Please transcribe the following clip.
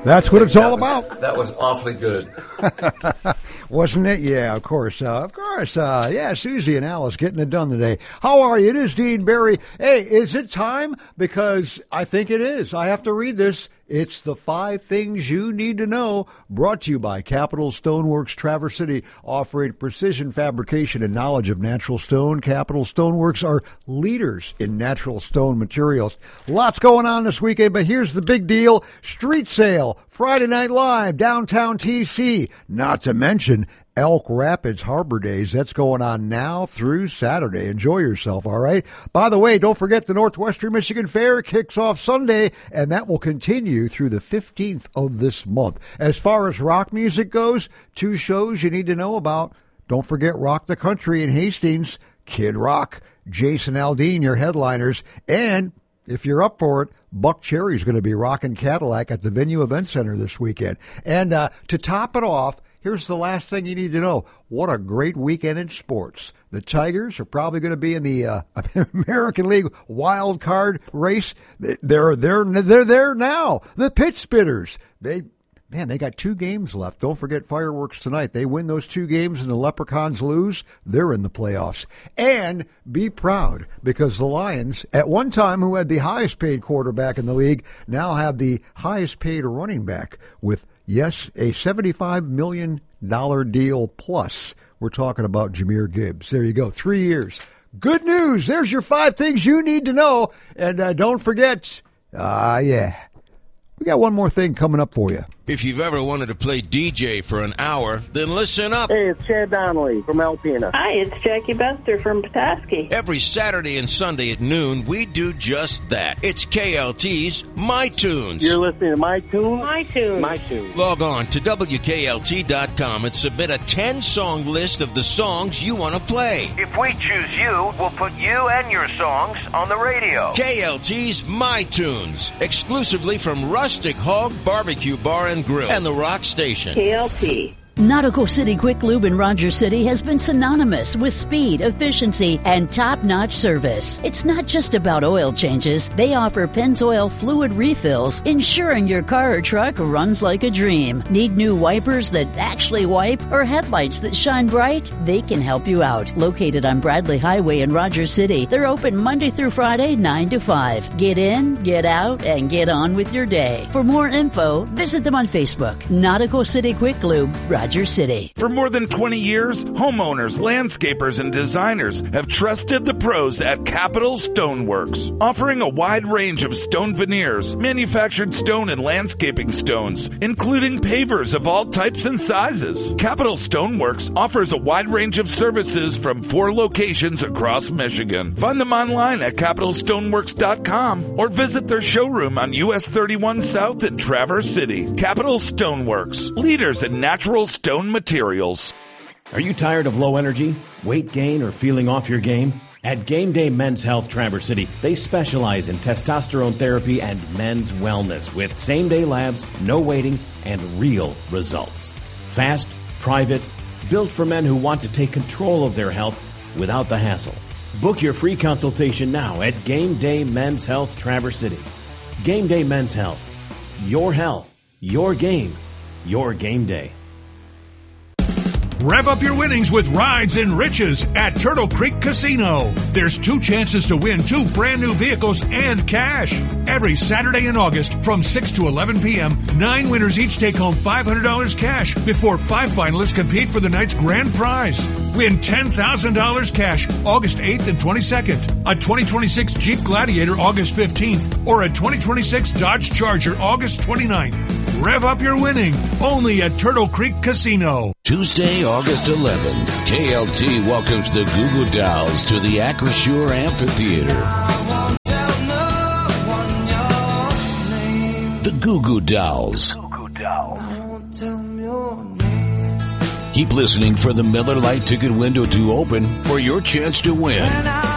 That's what it's all about. That was awfully good. Wasn't it? Yeah, of course. Yeah, Susie and Alice getting it done today. How are you? It is Dean Barry. Hey, is it time? Because I think it is. I have to read this. It's the 5 things you need to know, brought to you by Capital Stoneworks Traverse City, offering precision fabrication and knowledge of natural stone. Capital Stoneworks are leaders in natural stone materials. Lots going on this weekend, but here's the big deal. Street sale, Friday Night Live, downtown TC, not to mention Elk Rapids Harbor Days. That's going on now through Saturday. Enjoy yourself, all right? By the way, don't forget the Northwestern Michigan Fair kicks off Sunday, and that will continue through the 15th of this month. As far as rock music goes, 2 shows you need to know about. Don't forget Rock the Country in Hastings, Kid Rock, Jason Aldean, your headliners, and if you're up for it, Buck Cherry's going to be rocking Cadillac at the Venue Event Center this weekend. And to top it off, here's the last thing you need to know. What a great weekend in sports. The Tigers are probably going to be in the American League wild card race. They're there now. The Pitch Spitters. They got 2 games left. Don't forget fireworks tonight. They win those 2 games and the Leprechauns lose. They're in the playoffs. And be proud, because the Lions, at one time who had the highest paid quarterback in the league, now have the highest paid running back with, yes, a $75 million deal plus. We're talking about Jahmyr Gibbs. There you go, 3 years. Good news. There's your 5 things you need to know. And don't forget, we got one more thing coming up for you. If you've ever wanted to play DJ for an hour, then listen up. Hey, it's Chad Donnelly from Alpena. Hi, it's Jackie Bester from Petoskey. Every Saturday and Sunday at noon, we do just that. It's KLT's My Tunes. You're listening to My Tunes? My Tunes. My Tunes. Log on to WKLT.com and submit a 10-song list of the songs you want to play. If we choose you, we'll put you and your songs on the radio. KLT's My Tunes, exclusively from Rustic Hog Barbecue Bar and Grill and the Rock Station. KLT. Nautical City Quick Lube in Rogers City has been synonymous with speed, efficiency, and top-notch service. It's not just about oil changes. They offer Pennzoil fluid refills, ensuring your car or truck runs like a dream. Need new wipers that actually wipe or headlights that shine bright? They can help you out. Located on Bradley Highway in Rogers City, they're open Monday through Friday, 9 to 5. Get in, get out, and get on with your day. For more info, visit them on Facebook. Nautical City Quick Lube, Rogers City. For more than 20 years, homeowners, landscapers, and designers have trusted the pros at Capital Stoneworks, offering a wide range of stone veneers, manufactured stone and landscaping stones, including pavers of all types and sizes. Capital Stoneworks offers a wide range of services from 4 locations across Michigan. Find them online at capitalstoneworks.com or visit their showroom on US 31 South in Traverse City. Capital Stoneworks, leaders in natural stone materials. Are you tired of low energy, weight gain, or feeling off your game? At Game Day Men's Health Traverse City, they specialize in testosterone therapy and men's wellness with same-day labs, no waiting, and real results. Fast, private, built for men who want to take control of their health without the hassle. Book your free consultation now at Game Day Men's Health Traverse City. Game Day Men's Health. Your health, your game, your game day. Rev up your winnings with Rides and Riches at Turtle Creek Casino. There's 2 chances to win 2 brand new vehicles and cash. Every Saturday in August from 6 to 11 p.m., 9 winners each take home $500 cash before 5 finalists compete for the night's grand prize. Win $10,000 cash August 8th and 22nd, a 2026 Jeep Gladiator August 15th, or a 2026 Dodge Charger August 29th. Rev up your winning only at Turtle Creek Casino. Tuesday, August 11th, KLT welcomes the Goo Goo Dolls to the Acrisure Amphitheater. The Goo Goo Dolls. Keep listening for the Miller Lite ticket window to open for your chance to win.